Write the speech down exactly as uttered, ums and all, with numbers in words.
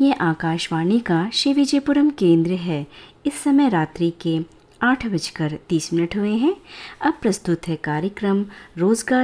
ये आकाशवाणी का श्री विजयपुरम केंद्र है। इस समय रात्रि के आठ बजकर तीस मिनट हुए हैं। अब प्रस्तुत है कार्यक्रम रोजगार